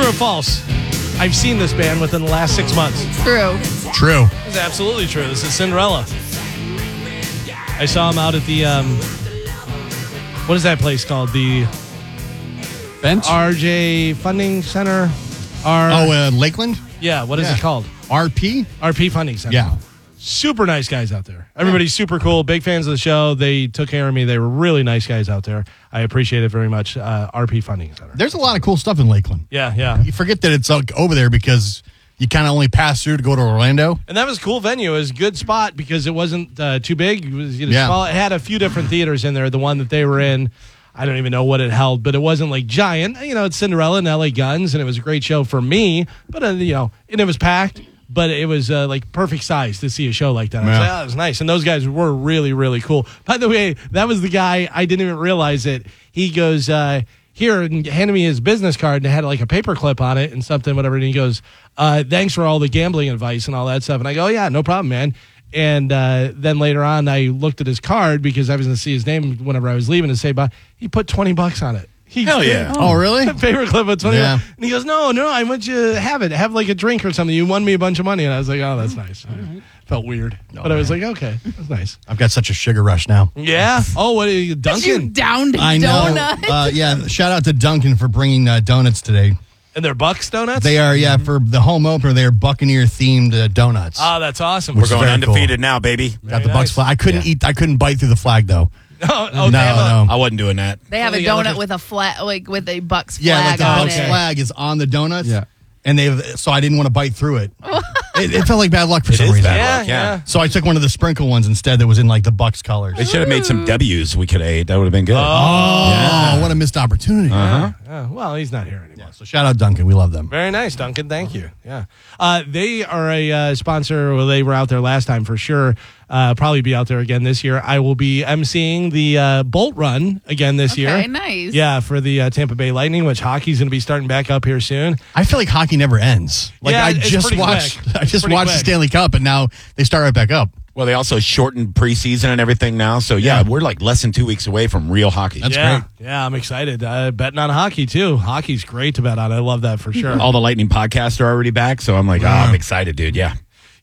or false? I've seen this band within the last 6 months. True. True. It's absolutely true. This is Cinderella. I saw them out at the, what is that place called? The Bench? RJ Funding Center? Lakeland? Yeah, what is it called? RP? RP Funding Center. Yeah. Super nice guys out there. Everybody's super cool. Big fans of the show. They took care of me. They were really nice guys out there. I appreciate it very much. RP Funding Center. There's a lot of cool stuff in Lakeland. Yeah. You forget that it's over there because you kind of only pass through to go to Orlando. And that was a cool venue. It was a good spot because it wasn't too big. It was small. It had a few different theaters in there. The one that they were in, I don't even know what it held, but it wasn't like giant. It's Cinderella and LA Guns, and it was a great show for me. But, and it was packed. But it was like perfect size to see a show like that. I was like, oh, that was nice. And those guys were really, really cool. By the way, that was the guy, I didn't even realize it. He goes, here, and handed me his business card, and it had like a paper clip on it and something, whatever. And he goes, thanks for all the gambling advice and all that stuff. And I go, yeah, no problem, man. And then later on, I looked at his card because I was going to see his name whenever I was leaving to say bye. He put $20 on it. Hell yeah. Oh, really? Paperclip with 20. Yeah. And he goes, no, I want you to have it. Have like a drink or something. You won me a bunch of money. And I was like, oh, that's nice. Felt weird. But I was like, okay, that's nice. I've got such a sugar rush now. Yeah? Oh, what are you, Dunkin'? You downed I know. donuts. Shout out to Dunkin' for bringing donuts today. And they're Bucks donuts? They are, for the home opener, they are Buccaneer-themed donuts. Oh, that's awesome. We're going undefeated now, baby. Got the Bucks flag. I couldn't bite through the flag, though. No. I wasn't doing that. They have a donut with a flat, like with a Bucks flag Yeah, like the on Bucks it. flag is on the donuts. Yeah. And so I didn't want to bite through it. It felt like bad luck for some is reason. bad luck. Yeah. So I took one of the sprinkle ones instead that was in like the Bucks colors. They should have made some W's we could have ate. That would have been good. Oh, what a missed opportunity. Well, he's not here anymore. So shout out Dunkin'. We love them. Very nice, Duncan. Thank you. Yeah. They are a sponsor. Well, they were out there last time for sure. Probably be out there again this year. I will be emceeing the Bolt Run again this year. Okay, nice. Yeah, for the Tampa Bay Lightning, which hockey's going to be starting back up here soon. I feel like hockey never ends. Like Yeah, I it's just pretty watched quick. I just Pretty watched the quick. Stanley Cup and now they start right back up. Well, they also shortened preseason and everything now. So, we're like less than 2 weeks away from real hockey. That's Yeah, great. yeah, I'm excited. Betting on hockey too. Hockey's great to bet on. I love that for sure. All the Lightning podcasts are already back. So I'm like, I'm excited, dude. Yeah.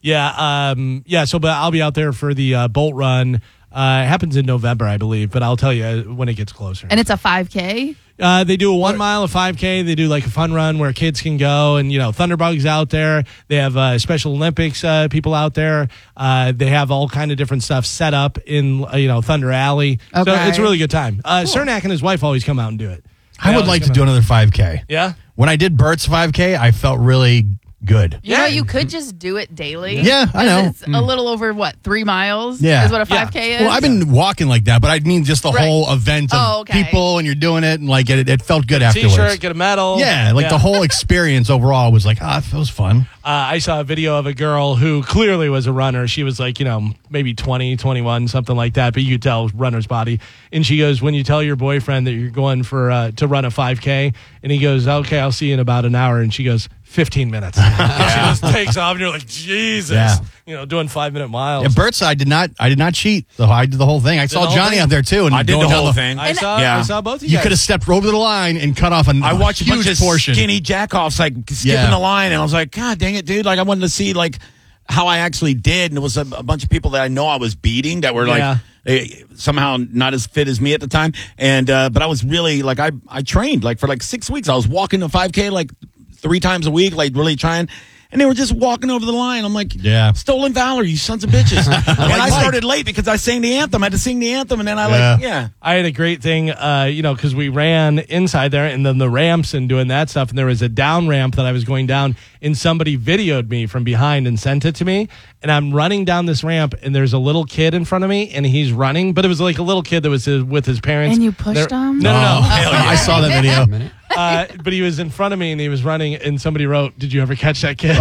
Yeah. So, but I'll be out there for the Bolt Run. It happens in November, I believe, but I'll tell you when it gets closer. And it's a 5K? They do a 1 mile, a 5K. They do like a fun run where kids can go, and Thunderbug's out there. They have Special Olympics people out there. They have all kind of different stuff set up in Thunder Alley. Okay. So it's a really good time. Cernak and his wife always come out and do it. I would like to do another 5K. Yeah. When I did Bert's 5K, I felt really good. You know, you could just do it daily. Yeah, I know. It's a little over, 3 miles? Yeah. Is what a 5K is? Well, I've been walking like that, but I mean just the Right. whole event of okay. people and you're doing it and like it felt good afterwards. T-shirt, get a medal. Yeah, the whole experience overall was like, it was fun. I saw a video of a girl who clearly was a runner. She was like, maybe 20, 21, something like that, but you could tell runner's body. And she goes, when you tell your boyfriend that you're going for to run a 5K, and he goes, okay, I'll see you in about an hour. And she goes, 15 minutes. And she just takes off, and you're like, Jesus. Yeah. Doing 5-minute miles. Yeah, Bert's, I did not cheat. So I did the whole thing. I saw the whole Johnny thing? out there too. And I did going the down whole thing. I saw both of you You guys. could have stepped over the line and cut off I watched a bunch huge of portion. skinny jackoffs like skipping Yeah. the line, and I was like, God dang it, dude! Like I wanted to see like how I actually did, and it was a bunch of people that I know I was beating that were like somehow not as fit as me at the time, and but I was really like I trained like for like 6 weeks. I was walking the 5K like 3 times a week, like really trying. And they were just walking over the line. I'm like, stolen valor, you sons of bitches. And I started late because I sang the anthem. I had to sing the anthem, and then I I had a great thing, because we ran inside there and then the ramps and doing that stuff. And there was a down ramp that I was going down, and somebody videoed me from behind and sent it to me. And I'm running down this ramp, and there's a little kid in front of me, and he's running. But it was like a little kid that was with his parents. And you pushed him? No. I saw that video. But he was in front of me, and he was running, and somebody wrote, "Did you ever catch that kid?"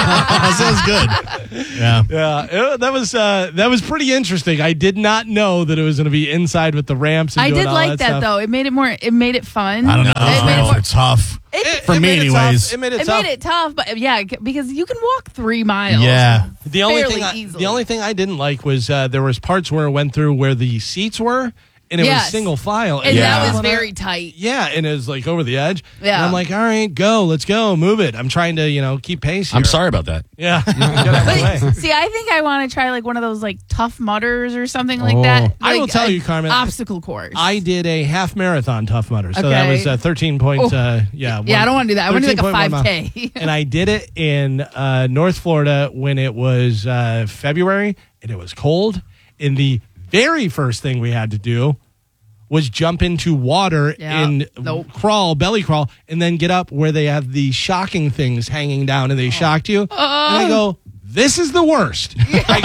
That sounds good. Yeah. That was pretty interesting. I did not know that it was going to be inside with the ramps. And I doing did all like that stuff. though. It made it fun. I don't know. It made it Those more- are tough. For It me, made it anyways. tough. It made it It tough. made it tough, but because you can walk 3 miles. Yeah. The only fairly thing easily. the only thing I didn't like was there was parts where it went through where the seats were, and it was single file. And Yeah. that was very tight. Yeah, and it was like over the edge. Yeah. And I'm like, all right, go, let's go, move it. I'm trying to, keep pace here. I'm sorry about that. Yeah. Get out of the way. But see, I think I want to try like one of those like Tough Mudders or something like that. I will Like, tell you, Carmen, obstacle course. I did a half marathon Tough Mudder. So that Okay. was 13 points. I don't want to do that. I want to do like a 13.1 5K. And I did it in North Florida when it was February and it was cold. And the very first thing we had to do was jump into water and belly crawl, and then get up where they have the shocking things hanging down and they shocked you. And I go, this is the worst. I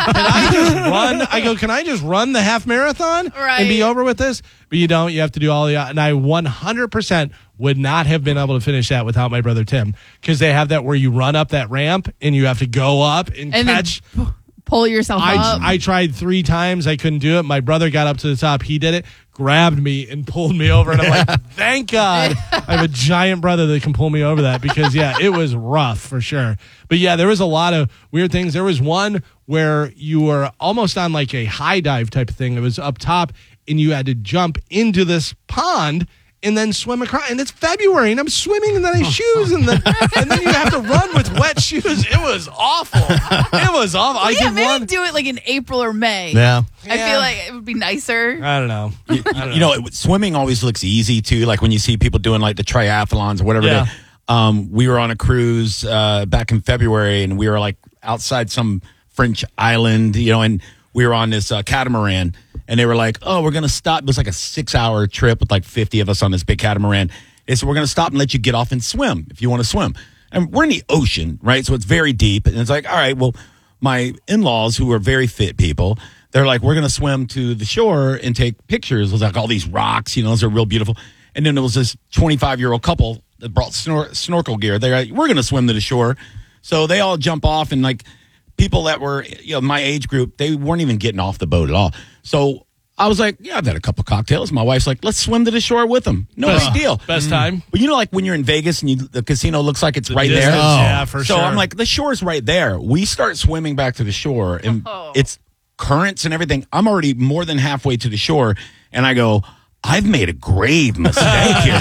go, can I just run the half marathon and be over with this? But you don't. You have to do all the, and I 100% would not have been able to finish that without my brother Tim, because they have that where you run up that ramp and you have to go up and catch. Pull yourself up. I tried 3 times. I couldn't do it. My brother got up to the top. He did it, grabbed me, and pulled me over. And I'm like, thank God I have a giant brother that can pull me over that, because, it was rough for sure. But, there was a lot of weird things. There was one where you were almost on like a high dive type of thing. It was up top, and you had to jump into this pond and then swim across. And it's February, and I'm swimming in nice shoes, and then you have to run with wet shoes. It was awful. It was awful. Well, I did maybe one. do it like in April or May. Yeah. I feel like it would be nicer. I don't know. Swimming always looks easy too. Like when you see people doing like the triathlons or whatever. Yeah. We were on a cruise back in February, and we were like outside some French island, and we were on this catamaran. And they were like, oh, we're going to stop. It was like a 6-hour trip with like 50 of us on this big catamaran. They said, we're going to stop and let you get off and swim if you want to swim. And we're in the ocean, right? So it's very deep. And it's like, all right, well, my in-laws, who are very fit people, they're like, we're going to swim to the shore and take pictures. It was like all these rocks, those are real beautiful. And then there was this 25-year-old couple that brought snorkel gear. They're like, we're going to swim to the shore. So they all jump off, and like people that were, my age group, they weren't even getting off the boat at all. So I was like, I've had a couple cocktails. My wife's like, let's swim to the shore with them. No big deal. Best time. But like when you're in Vegas and the casino looks like it's right distance, there. yeah, for so sure. I'm like, the shore's right there. We start swimming back to the shore, and it's currents and everything. I'm already more than halfway to the shore, and I go, I've made a grave mistake here.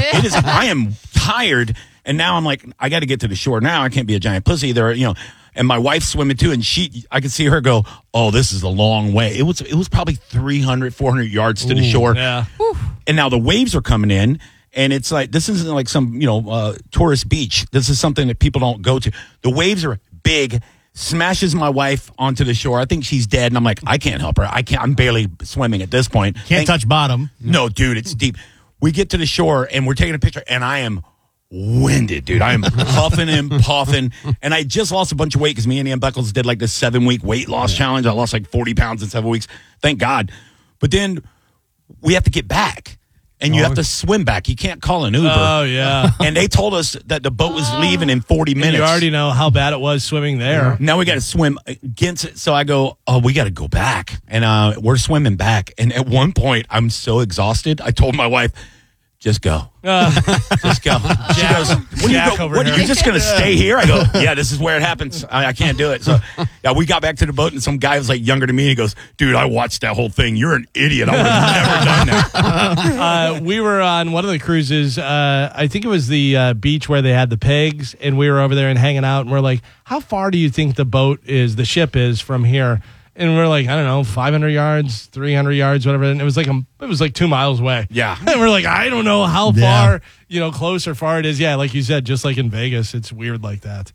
I am tired, and now I'm like, I got to get to the shore now. I can't be a giant pussy there, And my wife's swimming too, and I could see her go, oh, this is a long way. It was probably 300, 400 yards to the shore. Yeah. And now the waves are coming in, and it's like, this isn't like some, tourist beach. This is something that people don't go to. The waves are big, smashes my wife onto the shore. I think she's dead, and I'm like, I can't help her. I'm barely swimming at this point. Can't touch bottom. No, dude, it's deep. We get to the shore, and we're taking a picture, and I am winded, dude. I am huffing and puffing, and I just lost a bunch of weight because me and Ian Beckles did like this 7-week weight loss challenge. I lost like 40 pounds in 7 weeks. Thank God. But then we have to get back, and you have to swim back. You can't call an Uber. Oh, yeah. And they told us that the boat was leaving in 40 minutes. And you already know how bad it was swimming there. Now we got to swim against it. So I go, we got to go back. And we're swimming back. And at one point, I'm so exhausted. I told my wife, just go. Just go. She goes, what, are you just going to stay here? I go, yeah, this is where it happens. I can't do it. So we got back to the boat, and some guy was like younger than me. He goes, dude, I watched that whole thing. You're an idiot. I would have never done that. We were on one of the cruises. I think it was the beach where they had the pigs, and we were over there and hanging out, and we're like, how far do you think the ship is from here? And we're like, I don't know, 500 yards, 300 yards, whatever. And it was like 2 miles away. Yeah. And we're like, I don't know how far, close or far it is. Yeah, like you said, just like in Vegas, it's weird like that.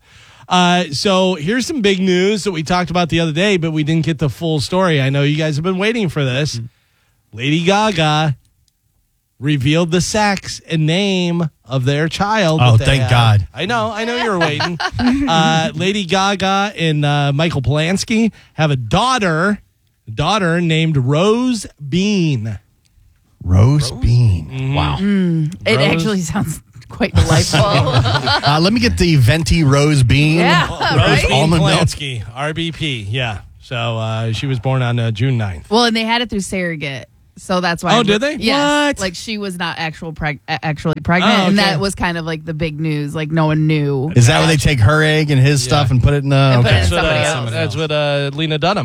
So here's some big news that we talked about the other day, but we didn't get the full story. I know you guys have been waiting for this. Lady Gaga revealed the sex and name of their child. Oh, thank God. I know you were waiting. Lady Gaga and Michael Polanski have a daughter named Rose Bean. Rose Bean. Wow. It actually sounds quite delightful. Let me get the venti Rose Bean. Yeah, Rose right? Bean Almond milk. Polanski, RBP. Yeah. So she was born on June 9th. Well, and they had it through surrogate. So that's why. Oh, did they? Yes. What? Like she was not actually pregnant, Oh, and okay. that was kind of like the big news. Like no one knew. Is that where they take her egg and his stuff and put it in put it in That's somebody what, else. that's what Lena Dunham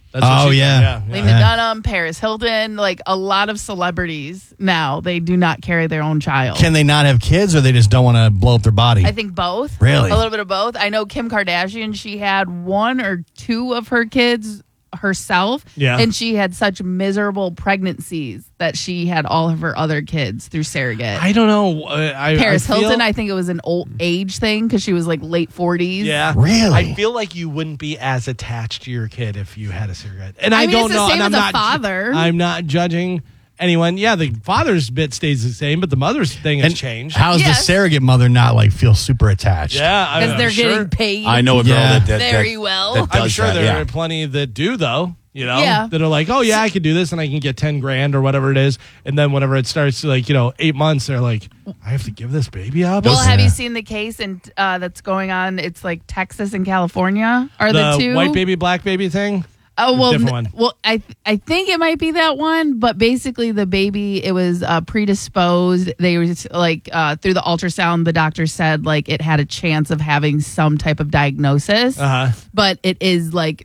That's what she did. Lena Dunham, Paris Hilton, like a lot of celebrities now, they do not carry their own child. Can they not have kids, or they just don't want to blow up their body? I think both. Really? A little bit of both. I know Kim Kardashian, she had 1 or 2 of her kids herself. Yeah. And she had such miserable pregnancies that she had all of her other kids through surrogate. I don't know. Paris Hilton, I think it was an old age thing because she was like late 40s. Yeah. Really? I feel like you wouldn't be as attached to your kid if you had a surrogate. And I I mean, don't it's the know. same and as I'm a father. I'm not judging anyone. Yeah, the father's bit stays the same, but the mother's thing has changed. How does the Yes. surrogate mother not like feel super attached? Yeah, Because they're getting paid I know a girl Yeah. that very well. that does I'm sure that, there yeah. are plenty that do, though. You know, Yeah. that are like, oh yeah, I could do this, and I can get $10,000 or whatever it is, and then whenever it starts, like 8 months, they're like, I have to give this baby up. Well, have Yeah. you seen the case that's going on? It's like Texas and California are the two white baby, black baby thing. Oh well, different one. well, I think it might be that one, but basically the baby, it was predisposed. They were just, like through the ultrasound, the doctor said like it had a chance of having some type of diagnosis, but it is like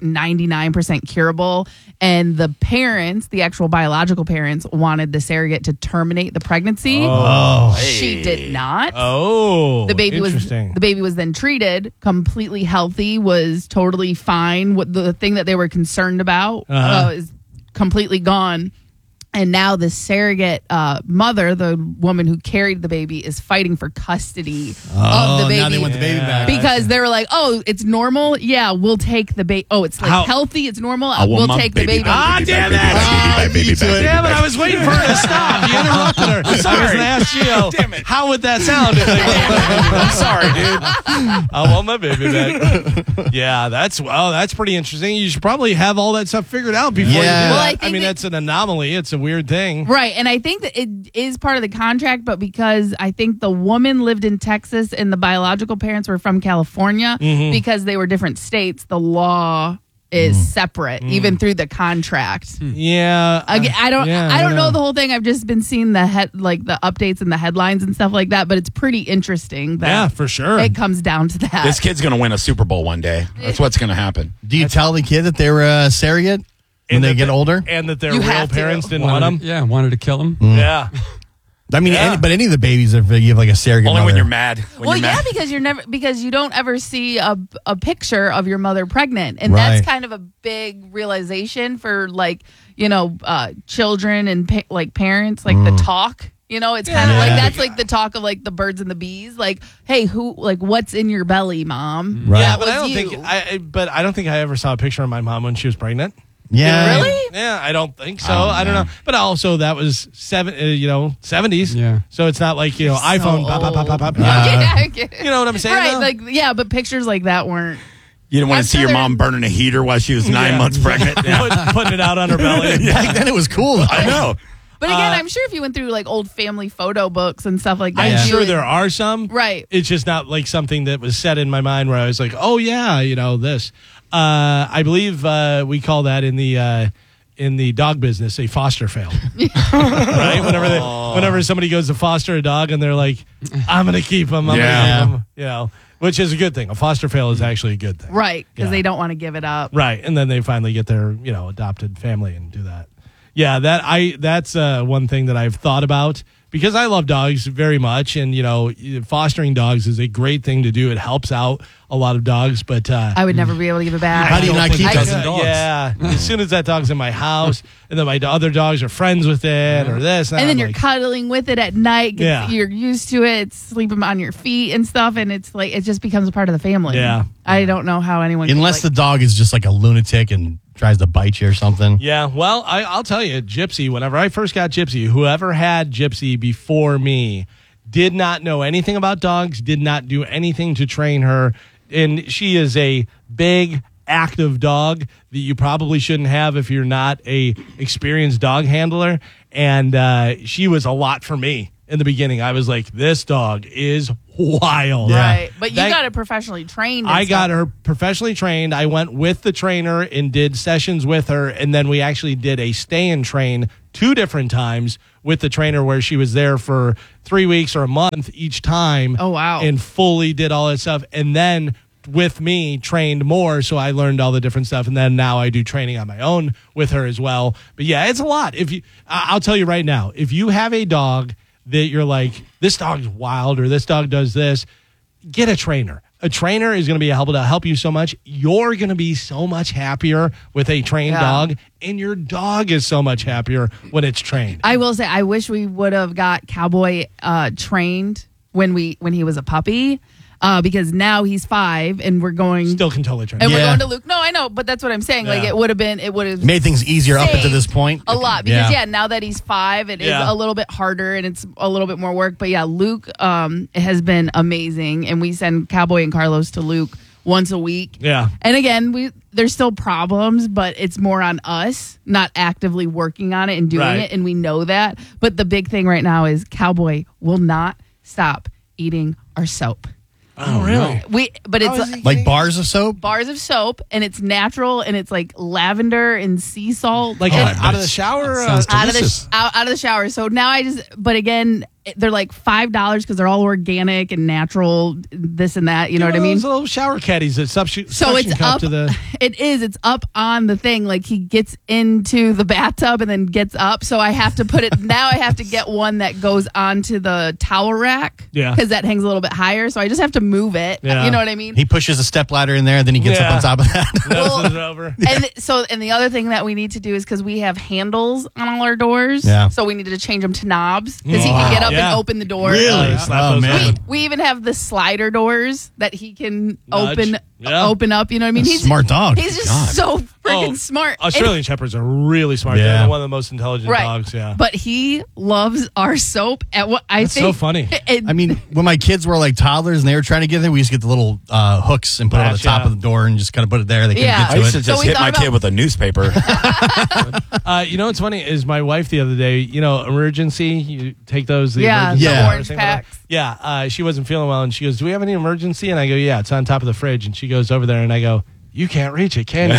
99% curable. And the parents, the actual biological parents, wanted the surrogate to terminate the pregnancy. Oh, She did not. Oh, The baby interesting. was then treated, completely healthy, was totally fine. What the thing that they were concerned about is completely gone. And now the surrogate mother, the woman who carried the baby, is fighting for custody of the baby. now they want the baby back. Because they were like, oh, it's normal. Yeah, we'll take the baby. Oh, it's like healthy. It's normal. We'll take the baby. Ah, damn it! Damn it! I was waiting for her to stop. You interrupted her. I was going to ask Gio, damn it. How would that sound? I'm sorry, dude. I want my baby back. Yeah, that's pretty interesting. You should probably have all that stuff figured out before you do Yeah. that. Well, I I think mean, that- that's an anomaly. It's a weird thing. Right. And I think that it is part of the contract, but because I think the woman lived in Texas and the biological parents were from California, because they were different states, the law is separate, even through the contract. Yeah. Again, I don't know know the whole thing. I've just been seeing the the updates and the headlines and stuff like that, but it's pretty interesting that Yeah, for sure. it comes down to that. This kid's going to win a Super Bowl one day. That's what's going to happen. Do you tell the kid that they were a surrogate when they get older? And that their You real have to. parents didn't want them. Yeah, wanted to kill him. Yeah. I mean, Yeah. but any of the babies, if you have like a surrogate Only mother. when you're mad. When Well, you're yeah, mad. because you don't ever see a picture of your mother pregnant, and Right. that's kind of a big realization for children and parents, like the talk. You know, it's kind of like that's like the talk of like the birds and the bees. Like, hey, what's in your belly, mom? Right. Yeah, That but I was don't you. think I don't think I ever saw a picture of my mom when she was pregnant. Yeah. Really? Yeah, I don't think so. I don't know. But also that was 70s. Yeah. So it's not like, iPhone pop, pop, pop, pop, pop. Yeah, I get it. You know what I'm saying? Right, though? like but pictures like that weren't. You didn't want I'm to see sure your mom burning a heater while she was 9 Yeah. months pregnant. Putting it out on her belly. Back then it was cool. Though. I know. But again, I'm sure if you went through like old family photo books and stuff like that, I'm you sure would- there are some. Right. It's just not like something that was set in my mind where I was like, oh yeah, this. I believe we call that in the dog business a foster fail. Right? Whenever somebody goes to foster a dog and they're like, I'm going to keep him. I'm Yeah. going to keep him. Which is a good thing. A foster fail is actually a good thing. Right, because Yeah. they don't want to give it up. Right, and then they finally get their adopted family and do that. Yeah, that's one thing that I've thought about because I love dogs very much, and fostering dogs is a great thing to do. It helps out a lot of dogs, but I would never be able to give it back. How do you not keep I dozen could- dogs? Yeah, as soon as that dog's in my house, and then my other dogs are friends with it or this, And then I'm you're like, cuddling with it at night. 'Cause Yeah. You're used to it. It's sleeping on your feet and stuff. And it's like, it just becomes a part of the family. Yeah. I don't know how anyone Unless the could, dog is just like a lunatic and tries to bite you or something. Yeah, well, I'll tell you, Gypsy, whenever I first got Gypsy, whoever had Gypsy before me did not know anything about dogs, did not do anything to train her. And she is a big, active dog that you probably shouldn't have if you're not a experienced dog handler. And she was a lot for me in the beginning. I was like, this dog is wild. Right. But you That- got it professionally trained. and I got stuff. her professionally trained. I went with the trainer and did sessions with her. And then we actually did a stay and train 2 different times with the trainer where she was there for 3 weeks or a month each time. Oh, wow. And fully did all that stuff. And then with me trained more, so I learned all the different stuff, and then now I do training on my own with her as well. But yeah, it's a lot. I'll tell you right now, if you have a dog that you're like, this dog's wild or this dog does this, get a trainer. A trainer is going to be able to help you so much. You're going to be so much happier with a trained dog, and your dog is so much happier when it's trained. I will say, I wish we would have got Cowboy trained when he was a puppy. Because now he's 5 and we're going still can totally train. And we're going to Luke. No, I know, but that's what I'm saying. Like it would have made things easier up until this point. A lot because now that he's 5, it is a little bit harder and it's a little bit more work. But yeah, Luke has been amazing, and we send Cowboy and Carlos to Luke once a week. Yeah, and again, there's still problems, but it's more on us not actively working on it and doing it, and we know that. But the big thing right now is Cowboy will not stop eating our soap. Oh, really? But it's like bars of soap? Bars of soap, and it's natural, and it's like lavender and sea salt. Like out of the shower? Out of the shower. So now but again, they're like $5 because they're all organic and natural, this and that. You know what I mean? Those little shower caddies that so it's up. It's up on the thing. Like he gets into the bathtub and then gets up. So I have to put it. Now I have to get one that goes onto the towel rack. Yeah. Because that hangs a little bit higher. So I just have to move it. Yeah. You know what I mean? He pushes a step ladder in there, then he gets up on top of that. Over. And the other thing that we need to do is because we have handles on all our doors. Yeah. So we needed to change them to knobs because he can get up and open the door. Really? Oh, man. We even have the slider doors that he can Nudge. open up. You know what I mean? He's a smart dog. He's just so freaking smart. Australian Shepherds are really smart. Yeah. They're one of the most intelligent dogs. Yeah. But he loves our soap. That's so funny. I mean, when my kids were like toddlers and they were trying to get there, we used to get the little hooks and put it on the top of the door and just kind of put it there. They couldn't get to I used to it. just hit my kid with a newspaper. You know what's funny is my wife the other day, emergency, you take those. The orange packs. Yeah, she wasn't feeling well, and she goes, do we have any emergency? And I go, yeah, it's on top of the fridge. And she goes over there, and I go, you can't reach it, can you?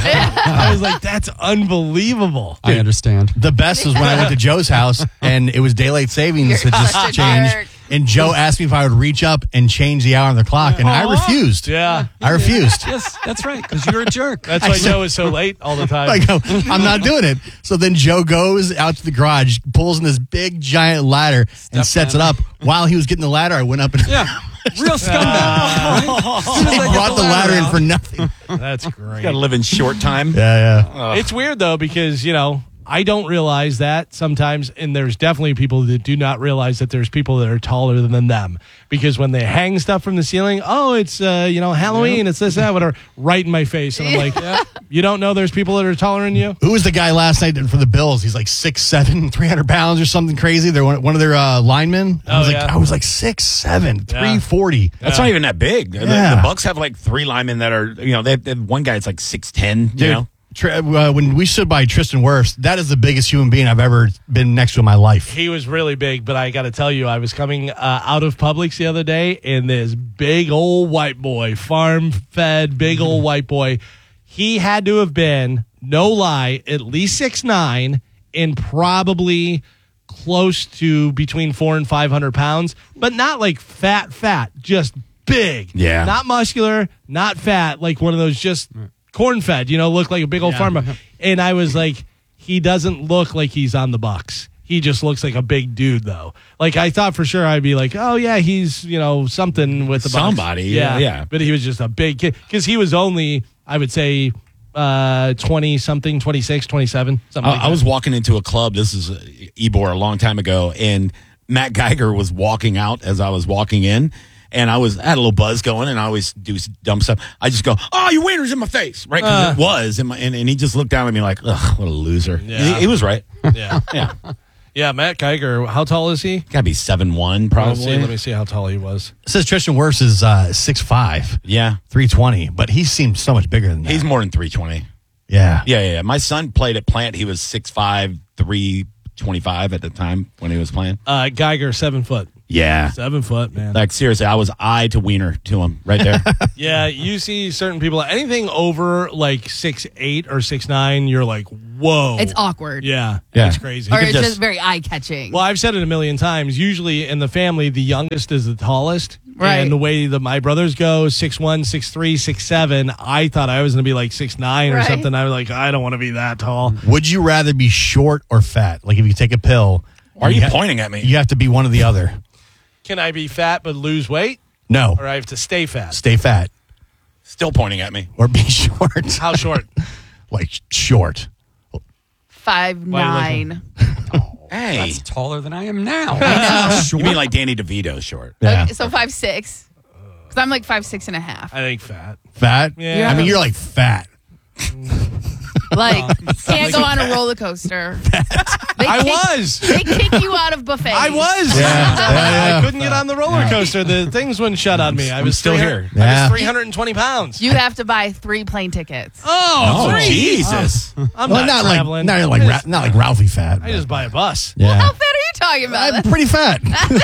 I was like, that's unbelievable. I understand. The best was when I went to Joe's house, and it was daylight savings had just changed. And Joe asked me if I would reach up and change the hour on the clock, and I refused. Yeah. I refused. Yes, that's right, because you're a jerk. That's why Joe is so late all the time. I go, I'm not doing it. So then Joe goes out to the garage, pulls in this big, giant ladder, and sets it up. While he was getting the ladder, I went up and... Yeah. Real scumbag. He brought the ladder in for nothing. That's great. Got to live in short time. Yeah. It's weird, though, because, I don't realize that sometimes, and there's definitely people that do not realize that there's people that are taller than them, because when they hang stuff from the ceiling, it's Halloween, it's this, that, whatever, right in my face, and I'm like, you don't know there's people that are taller than you? Who was the guy last night for the Bills? He's like 6'7", 300 pounds or something crazy. They're one of their linemen. I was like 6'7", 340. That's not even that big. The Bucks have like 3 linemen that are, they have one guy that's like 6'10", you know? When we stood by Tristan Wirfs, that is the biggest human being I've ever been next to in my life. He was really big, but I got to tell you, I was coming out of Publix the other day, and this big old white boy, farm-fed, big old white boy, he had to have been, no lie, at least 6'9", and probably close to between 400 and 500 pounds, but not like fat, just big. Yeah. Not muscular, not fat, like one of those just... corn-fed, look like a big old farmer. And I was like, he doesn't look like he's on the Bucks. He just looks like a big dude, though. Like, I thought for sure I'd be like, oh, yeah, he's, something with the Bucks. Somebody, yeah. But he was just a big kid. Because he was only, I would say, 20-something, 26, 27, something like that. I was walking into a club, this is Ybor a long time ago, and Matt Geiger was walking out as I was walking in. And I had a little buzz going, and I always do dumb stuff. I just go, "Oh, your wiener's in my face," right? Because it was, and he just looked down at me like, "Ugh, what a loser." Yeah. He was right. Yeah. Yeah, Matt Geiger, how tall is he? Got to be 7'1", probably. Let me see how tall he was. It says Tristan Wirfs is 6'5". Yeah, 320, but he seems so much bigger than that. he's more than 320. Yeah. My son played at Plant. He was 6'5", 325 at the time when he was playing. Geiger, 7 foot. Yeah. 7 foot, man. Like, seriously, I was eye to wiener to him right there. Yeah, you see certain people, anything over like 6'8" or 6'9", you're like, whoa. It's awkward. Yeah. It's crazy. Or it's just very eye-catching. Well, I've said it a million times. Usually in the family, the youngest is the tallest. Right. And the way that my brothers go, 6'1", 6'3", 6'7", I thought I was going to be like 6'9" or something. I was like, I don't want to be that tall. Would you rather be short or fat? Like if you take a pill. Why are you pointing at me? You have to be one or the other. Can I be fat but lose weight? No. Or I have to stay fat? Stay fat. Still pointing at me. Or be short. How short? Like short. 5'9". Hey. That's taller than I am now. You mean like Danny DeVito short? Yeah. Okay, so 5'6". Because I'm like 5'6.5". I think fat. Fat? Yeah. I mean, you're like fat. Like, can't go on a roller coaster. I was. They kick you out of buffets. I was. Yeah. I couldn't get on the roller coaster. The things wouldn't shut on me. I was still here. I was 320 pounds. You have to buy 3 plane tickets. Oh, Oh, three. Jesus. I'm Well, not traveling. not like Ralphie fat. I just buy a bus. Yeah. How fat are you talking about? I'm pretty fat.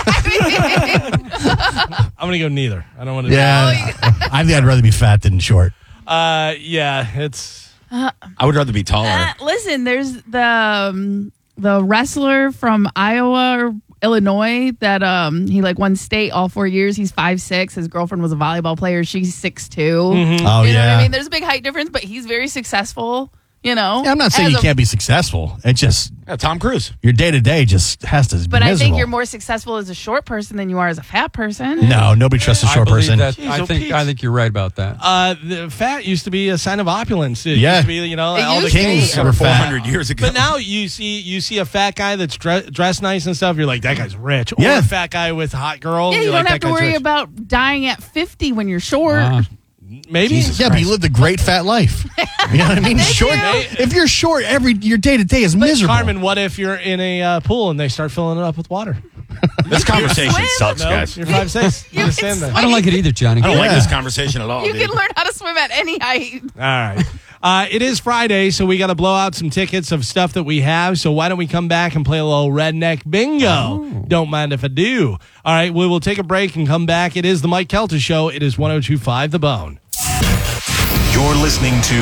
I'm going to go neither. I don't want to Yeah. I think I'd rather be fat than short. Yeah, it's... I would rather be taller. Listen, there's the wrestler from Iowa or Illinois that he like won state all 4 years. He's 5'6". His girlfriend was a volleyball player. She's 6'2". Oh, You know yeah. what I mean? There's a big height difference, but he's very successful. You know, Yeah, I'm not saying as you a- can't be successful. It just, Yeah, Tom Cruise. your day-to-day just has to be But I think miserable. you're more successful as a short person than you are as a fat person. No, nobody trusts a short I believe person. that. Jeez, I think you're right about that. The fat used to be a sign of opulence. It Yeah. used to be, you know, It all the used to be. Kings Yeah. were fat. 400 years ago. But now you see a fat guy that's dressed nice and stuff. You're like, that guy's rich. Or Yeah. a fat guy with a hot girl. Yeah, you you're don't like, have that to guy's worry rich. about dying at 50 when you're short. Maybe. Yeah, but you lived a great fat life. You know what I mean? Short. If you're short, your day-to-day is miserable. Carmen, what if you're in a pool and they start filling it up with water? This conversation swim? sucks, No, guys. you're 5'6". You Just can stand there. swim. I don't like it either, Johnny. I don't like Yeah. this conversation at all, You dude. can learn how to swim at any height. All right. It is Friday, so we got to blow out some tickets of stuff that we have. So why don't we come back and play a little redneck bingo? Don't mind if I do. All right, we will take a break and come back. It is the Mike Kelta Show. It is 102.5 The Bone. You're listening to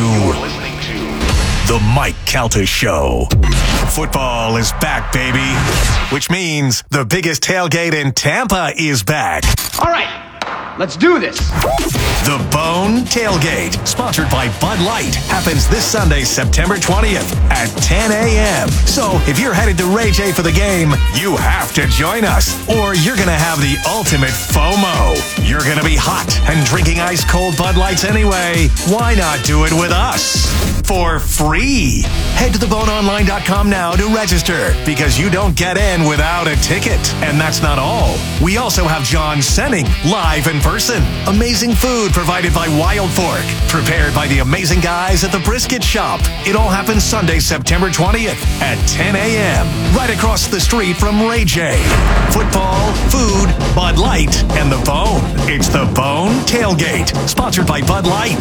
The Mike Calta Show. Football is back, baby. Which means the biggest tailgate in Tampa is back. All right, let's do this. The Bone Tailgate, sponsored by Bud Light, happens this Sunday, September 20th at 10 a.m. So if you're headed to Ray J for the game, you have to join us, or you're going to have the ultimate FOMO. You're going to be hot and drinking ice-cold Bud Lights anyway. Why not do it with us? For free. Head to theboneonline.com now to register, because you don't get in without a ticket. And that's not all. We also have John Senning live in person. Amazing food provided by Wild Fork, prepared by the amazing guys at the Brisket Shop. It all happens Sunday, September 20th at 10 a.m. right across the street from Ray J. Football, food, Bud Light, and The Bone. It's The Bone Tailgate, sponsored by Bud Light.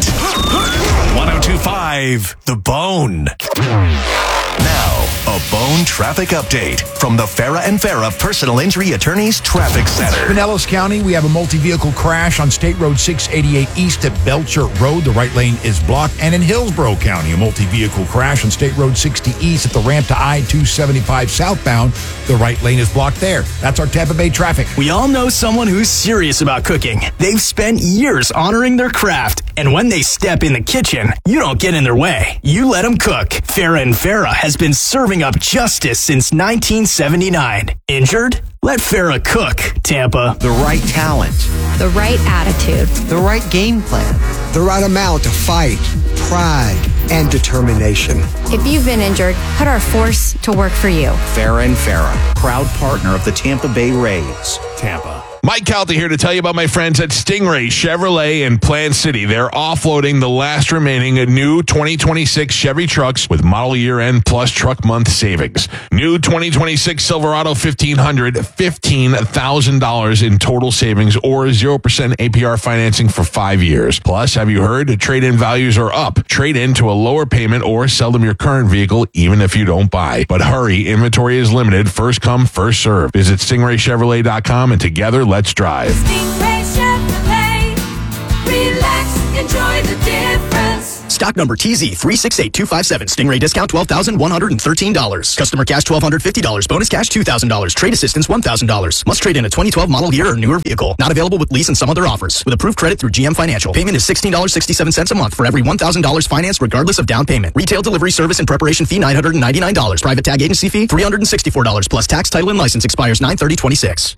102.5 The Bone. Now, a Bone traffic update from the Farah and Farah Personal Injury Attorneys Traffic Center. Pinellas County, we have a multi-vehicle crash on State Road 688 east at Belcher Road. The right lane is blocked. And in Hillsborough County, a multi-vehicle crash on State Road 60 east at the ramp to I-275 southbound. The right lane is blocked there. That's our Tampa Bay traffic. We all know someone who's serious about cooking. They've spent years honoring their craft, and when they step in the kitchen, you don't get in their way. You let them cook. Farah and Farah has been serving up justice since 1979. Injured? Let Farah cook, Tampa. The right talent, the right attitude, the right game plan, the right amount of fight, pride, and determination. If you've been injured, put our force to work for you. Farah and Farah, proud partner of the Tampa Bay Rays. Tampa. Mike Calta here to tell you about my friends at Stingray Chevrolet in Plant City. They're offloading the last remaining new 2026 Chevy trucks with model year end plus truck month savings. New 2026 Silverado 1500, $15,000 in total savings or 0% APR financing for 5 years. Plus, have you heard? Trade-in values are up. Trade in to a lower payment or sell them your current vehicle even if you don't buy. But hurry, inventory is limited. First come, first serve. Visit stingraychevrolet.com and together, let's drive. Stingray Chevrolet. Relax, enjoy the difference. Stock number TZ368257. Stingray discount $12,113. Customer cash $1,250. Bonus cash $2,000. Trade assistance $1,000. Must trade in a 2012 model year or newer vehicle. Not available with lease and some other offers. With approved credit through GM Financial. Payment is $16.67 a month for every $1,000 financed regardless of down payment. Retail delivery service and preparation fee $999. Private tag agency fee $364 plus tax, title, and license expires 9/30/26.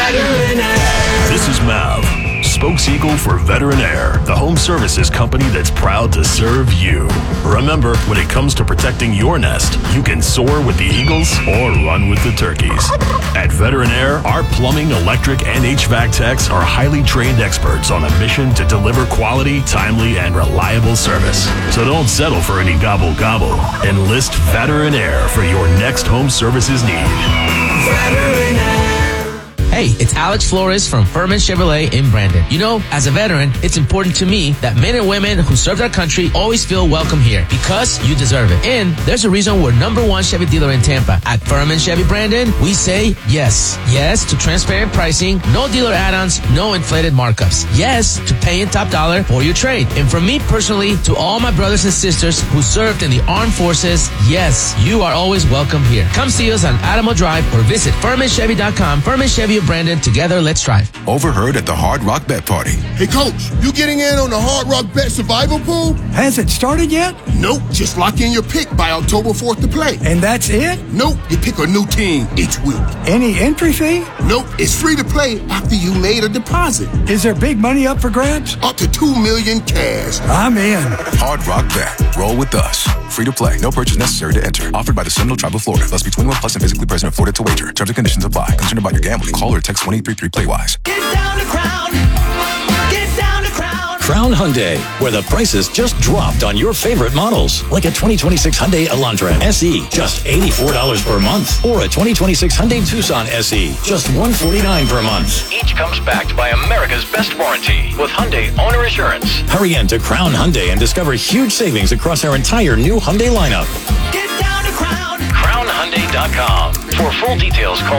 This is Mav, spokeseagle for Veteran Air, the home services company that's proud to serve you. Remember, when it comes to protecting your nest, you can soar with the eagles or run with the turkeys. At Veteran Air, our plumbing, electric, and HVAC techs are highly trained experts on a mission to deliver quality, timely, and reliable service. So don't settle for any gobble-gobble. Enlist Veteran Air for your next home services need. Veteran Air. Hey, it's Alex Flores from Furman Chevrolet in Brandon. You know, as a veteran, it's important to me that men and women who served our country always feel welcome here because you deserve it. And there's a reason we're #1 Chevy dealer in Tampa. At Furman Chevy Brandon, we say yes. Yes to transparent pricing, no dealer add-ons, no inflated markups. Yes to paying top dollar for your trade. And from me personally to all my brothers and sisters who served in the armed forces, yes, you are always welcome here. Come see us on Adamo Drive or visit FurmanChevy.com. Furman Chevy of Brandon, together, let's drive. Overheard at the Hard Rock Bet Party. Hey, Coach, you getting in on the Hard Rock Bet Survival Pool? Has it started yet? Nope. Just lock in your pick by October 4th to play. And that's it? Nope. You pick a new team each week. Any entry fee? Nope. It's free to play after you made a deposit. Is there big money up for grabs? Up to $2 million cash. I'm in. Hard Rock Bet. Roll with us. Free to play. No purchase necessary to enter. Offered by the Seminole Tribe of Florida. Must be 21 plus and physically present in Florida to wager. Terms and conditions apply. Concerned about your gambling? Call or text 1-833-PLAY-WISE. Get down to Crown. Get down to Crown. Crown Hyundai, where the prices just dropped on your favorite models. Like a 2026 Hyundai Elantra SE, just $84 per month. Or a 2026 Hyundai Tucson SE, just $149 per month. Each comes backed by America's best warranty with Hyundai Owner Assurance. Hurry in to Crown Hyundai and discover huge savings across our entire new Hyundai lineup. Get down to Crown. CrownHyundai.com. For full details, call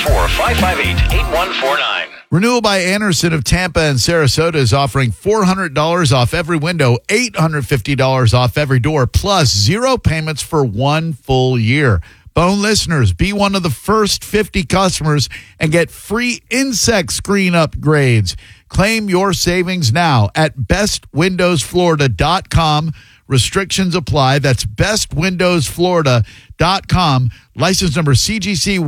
844-558-8149. Renewal by Anderson of Tampa and Sarasota is offering $400 off every window, $850 off every door, plus 0 payments for 1 full year. Bone listeners, be one of the first 50 customers and get free insect screen upgrades. Claim your savings now at bestwindowsflorida.com. Restrictions apply. That's bestwindowsflorida.com. License number CGC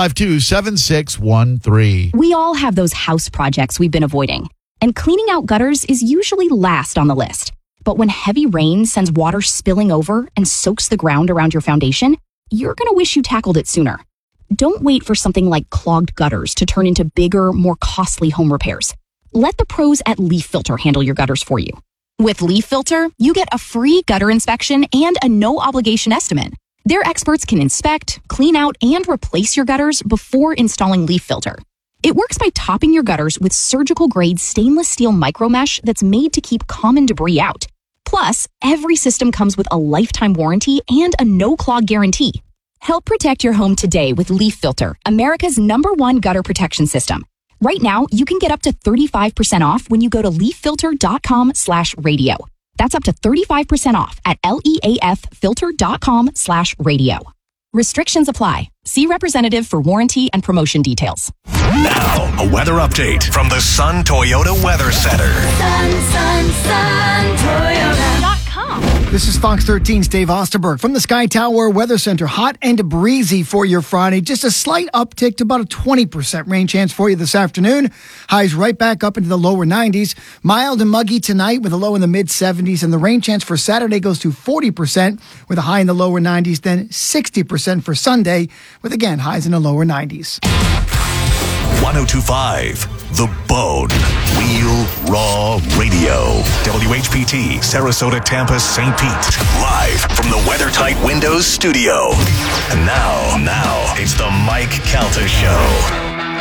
1527613. We all have those house projects we've been avoiding, and cleaning out gutters is usually last on the list. But when heavy rain sends water spilling over and soaks the ground around your foundation, you're going to wish you tackled it sooner. Don't wait for something like clogged gutters to turn into bigger, more costly home repairs. Let the pros at Leaf Filter handle your gutters for you. With Leaf Filter, you get a free gutter inspection and a no-obligation estimate. Their experts can inspect, clean out, and replace your gutters before installing Leaf Filter. It works by topping your gutters with surgical-grade stainless steel micromesh that's made to keep common debris out. Plus, every system comes with a lifetime warranty and a no-clog guarantee. Help protect your home today with Leaf Filter, America's #1 gutter protection system. Right now, you can get up to 35% off when you go to leaffilter.com/radio. That's up to 35% off at leaffilter.com/radio. Restrictions apply. See representative for warranty and promotion details. Now, a weather update from the Sun Toyota Weather Center. Sun, Toyota.com. This is Fox 13's Dave Osterberg from the Sky Tower Weather Center. Hot and breezy for your Friday. Just a slight uptick to about a 20% rain chance for you this afternoon. Highs right back up into the lower 90s. Mild and muggy tonight with a low in the mid-70s. And the rain chance for Saturday goes to 40% with a high in the lower 90s. Then 60% for Sunday with, again, highs in the lower 90s. 1025, The Bone, Wheel Raw Radio. WHPT, Sarasota, Tampa, St. Pete. Live from the WeatherTight Windows studio. And now, it's the Mike Calta Show.